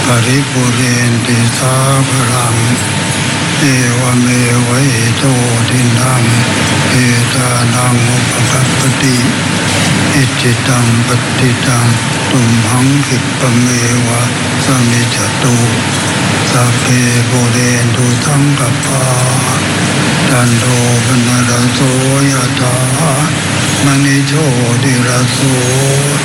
ปริปุเรนติสาภรังเอวเมวะอิโตทินังเอตานังอุปกัปปติอิจิตังปฏิตังตุมหังคิปะเมวะสมิจจตุสัพเพปุเรนตุสังกปาจันโทปนรสโสยถามณิโชติรสโส